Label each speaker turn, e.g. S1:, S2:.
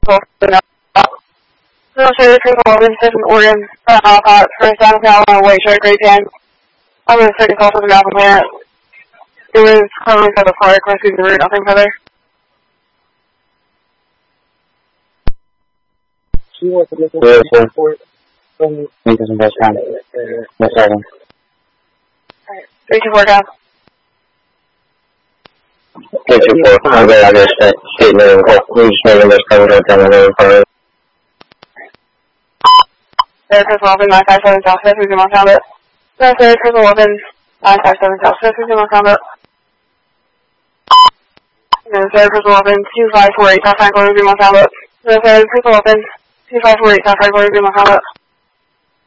S1: Illustrated Crystal Open, System Oregon, Alpha, First Down, Alabama, White Shirt, Gray Tan. I'm going to second call for the mouth complaint. It was currently for the fire, requesting the route, nothing further.
S2: She was looking for it from
S3: Lincoln's best friend. Yes, second.
S1: Alright, 324 down.
S3: 324, I'm going to state name, please name this cover down the road for it.
S1: There, Crystal Open, 957 South, 530 Montana. There, Crystal Open, 957 South, 530 Montana. There, Crystal Open, 2548 South, 530 Montana. There, Crystal Open, 2548 South, 530 Montana.